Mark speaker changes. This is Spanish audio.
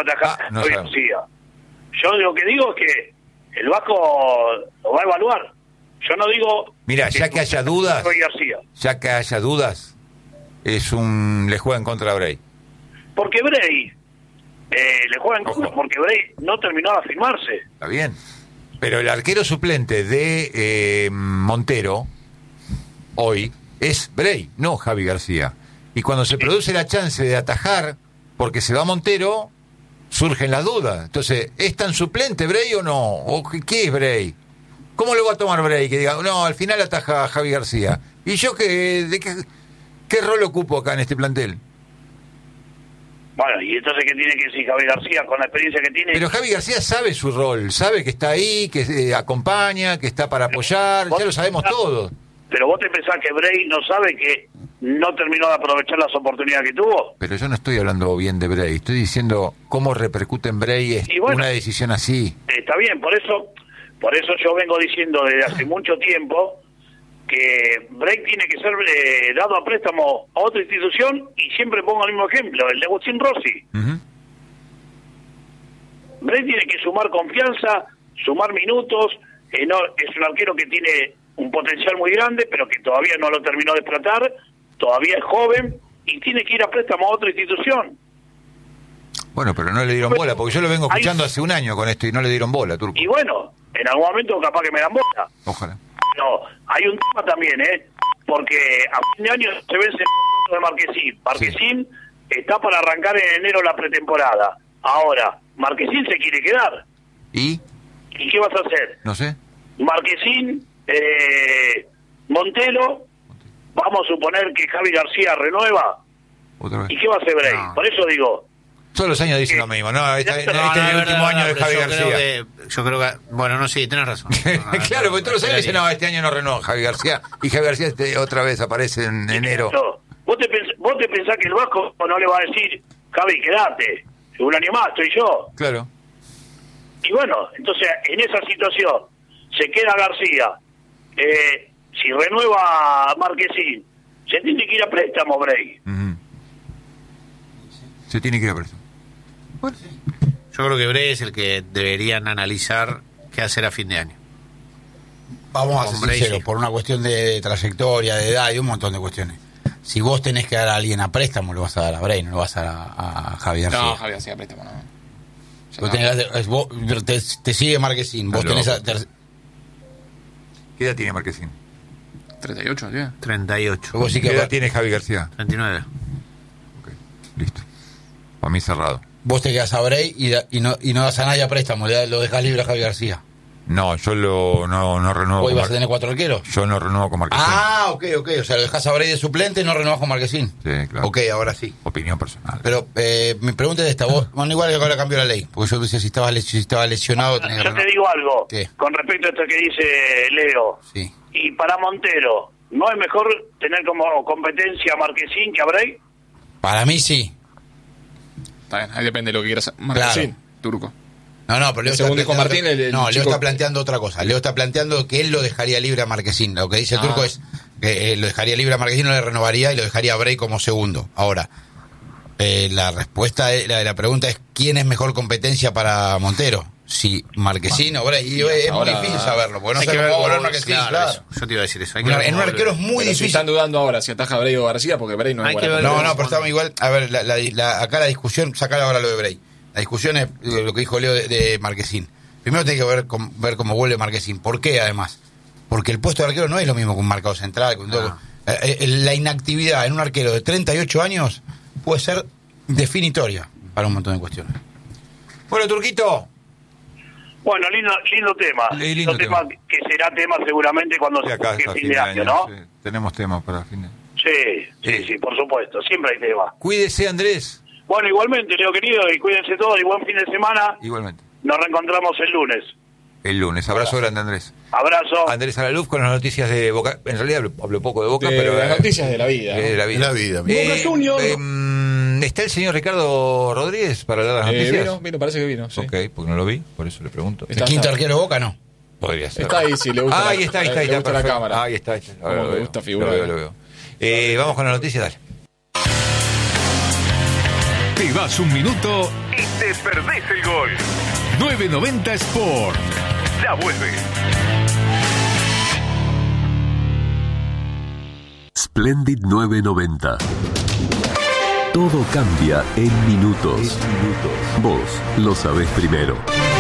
Speaker 1: atajar
Speaker 2: no
Speaker 1: Javi
Speaker 2: sabemos.
Speaker 1: García. Yo lo que digo es que el Vasco lo va a evaluar. Yo no digo...
Speaker 2: Mira, ya que haya dudas,
Speaker 1: Javi García.
Speaker 2: le juega en contra a Bray.
Speaker 1: Porque Bray le juega en contra, porque Bray no terminó de firmarse.
Speaker 2: Está bien. Pero el arquero suplente de Montero, hoy, es Bray, no Javi García. Y cuando se produce la chance de atajar, porque se va Montero, surgen las dudas. Entonces, ¿es tan suplente Bray o no? ¿O qué es Bray? ¿Cómo lo va a tomar Bray? Que diga, no, al final ataja a Javi García. ¿Y yo qué rol ocupo acá en este plantel?
Speaker 1: Bueno, y entonces, ¿qué tiene que decir Javi García con la experiencia que tiene?
Speaker 2: Pero Javi García sabe su rol, sabe que está ahí, que acompaña, que está para apoyar, ya lo sabemos todos.
Speaker 1: Pero vos te pensás que Bray no sabe que no terminó de aprovechar las oportunidades que tuvo.
Speaker 2: Pero yo no estoy hablando bien de Bray, estoy diciendo cómo repercute en Bray una decisión así.
Speaker 1: Está bien, por eso yo vengo diciendo desde hace mucho tiempo que Bray tiene que ser dado a préstamo a otra institución, y siempre pongo el mismo ejemplo, el de Agustín Rossi.
Speaker 2: Uh-huh.
Speaker 1: Bray tiene que sumar confianza, sumar minutos, es un arquero que tiene un potencial muy grande, pero que todavía no lo terminó de explotar, todavía es joven, y tiene que ir a préstamo a otra institución.
Speaker 2: Bueno, pero no le dieron bola, porque yo lo vengo escuchando hace un año con esto y no le dieron bola, Turco.
Speaker 1: Y bueno, en algún momento capaz que me dan bola.
Speaker 2: Ojalá.
Speaker 1: No, hay un tema también, porque a fin de año se vence el contrato de Marquesín. Marquesín está para arrancar en enero la pretemporada. Ahora, Marquesín se quiere quedar.
Speaker 2: ¿Y
Speaker 1: qué vas a hacer?
Speaker 2: No sé.
Speaker 1: Marquesín, Montero, vamos a suponer que Javi García renueva.
Speaker 2: Otra vez.
Speaker 1: ¿Y qué va a hacer Bray?
Speaker 2: No.
Speaker 1: Por eso digo...
Speaker 2: Todos los años dicen lo mismo. No, este es el último año de Javi García.
Speaker 3: Yo creo que... Bueno, no, sí, tenés razón.
Speaker 2: Claro, porque todos los años dicen, no, este año no renueva Javi García. Y Javi García otra vez aparece en enero.
Speaker 1: ¿Vos te pensás que el Vasco no le va a decir, Javi, quedate, un año más estoy yo?
Speaker 2: Claro.
Speaker 1: Y bueno, entonces, en esa situación, se queda García. Si renueva Marquesín, se tiene que ir a préstamo, Bray.
Speaker 2: Uh-huh. Se tiene que ir a préstamo.
Speaker 3: Bueno, yo creo que Bray es el que deberían analizar qué hacer a fin de año.
Speaker 4: Vamos a ser sinceros, por una cuestión de trayectoria, de edad y un montón de cuestiones. Si vos tenés que dar a alguien a préstamo, lo vas a dar a Bray, no lo vas a dar a Javier García.
Speaker 5: No, Javier García a préstamo, no.
Speaker 4: Te sigue Marquesín. Vos tenés
Speaker 2: ¿Qué edad tiene Marquesín?
Speaker 5: 38, ¿sí?
Speaker 3: 38.
Speaker 4: Vos sí
Speaker 2: ¿Qué edad tiene Javi García?
Speaker 3: 39.
Speaker 2: Ok, listo. Para mí cerrado.
Speaker 4: Vos te quedás a Bray y no das a nadie a préstamo, lo dejás libre a Javi García.
Speaker 2: No, yo no renuevo.
Speaker 4: ¿Hoy vas a tener 4 arqueros?
Speaker 2: Yo no renuevo con Marquesín.
Speaker 4: Ok. O sea, lo dejás a Bray de suplente y no renuevas con Marquesín.
Speaker 2: Sí, claro.
Speaker 4: Ok, ahora sí.
Speaker 2: Opinión personal.
Speaker 4: Pero mi pregunta es esta. Vos, bueno, igual que ahora cambió la ley. Porque yo decía, si estaba lesionado...
Speaker 1: Yo te digo algo.
Speaker 4: ¿Qué?
Speaker 1: Con respecto a esto que dice Leo.
Speaker 4: Sí.
Speaker 1: Y para Montero, ¿no es mejor tener como competencia a Marquesín que a Bray?
Speaker 4: Para mí sí.
Speaker 5: Está bien, ahí depende de lo que quieras. Marquesín, Turco.
Speaker 4: No, pero Leo
Speaker 5: según dijo Martín,
Speaker 4: Leo está planteando otra cosa. Leo está planteando que él lo dejaría libre a Marquesín. Lo que dice el Turco es que lo dejaría libre a Marquesín, no le renovaría y lo dejaría a Bray como segundo. Ahora, la respuesta de la pregunta es ¿quién es mejor competencia para Montero? Si Marquesín o Bray. Y es muy difícil saberlo, porque no sabemos cómo volver Marquesín. Claro.
Speaker 3: Yo te iba a decir eso.
Speaker 4: En un arquero es muy difícil.
Speaker 5: Están dudando ahora si ataja a Bray o García, porque Bray no es buena.
Speaker 4: No, pero estamos igual. A ver, acá la discusión, sacar ahora lo de Bray. La discusión es lo que dijo Leo de Marquesín. Primero tiene que ver cómo vuelve Marquesín. ¿Por qué, además? Porque el puesto de arquero no es lo mismo que un marcado central. La inactividad en un arquero de 38 años puede ser definitoria para un montón de cuestiones.
Speaker 2: Bueno, Turquito.
Speaker 1: Bueno, lindo tema.
Speaker 2: Lindo
Speaker 1: tema que será tema seguramente cuando se
Speaker 2: acá
Speaker 1: toque fin de año, ¿no?
Speaker 2: Sí, tenemos temas para fin de año.
Speaker 1: Sí, por supuesto. Siempre hay tema.
Speaker 2: Cuídese, Andrés.
Speaker 1: Bueno, igualmente, Leo querido, y cuídense todos y buen fin de semana.
Speaker 2: Igualmente.
Speaker 1: Nos reencontramos el lunes.
Speaker 2: El lunes. Abrazo grande, Andrés.
Speaker 1: Abrazo.
Speaker 2: Andrés Alaluf con las noticias de Boca. En realidad hablo poco de Boca, pero...
Speaker 5: Las noticias de la vida.
Speaker 2: De la vida.
Speaker 4: Boca
Speaker 1: Junior.
Speaker 2: ¿Está el señor Ricardo Rodríguez para hablar de las noticias?
Speaker 5: Vino, parece que vino, sí.
Speaker 2: Ok, porque no lo vi, por eso le pregunto.
Speaker 4: ¿El quinto arquero Boca no?
Speaker 2: Podría ser.
Speaker 5: Está ahí, si le gusta.
Speaker 2: Ahí está.
Speaker 5: Le gusta la cámara.
Speaker 2: Ahí está.
Speaker 5: Como le gusta figurar.
Speaker 2: Lo veo. Vamos con la noticia, dale.
Speaker 6: Te vas un minuto y te perdés el gol. 990 Sport. Ya vuelve.
Speaker 7: Splendid 990. Todo cambia en minutos. Vos lo sabés primero.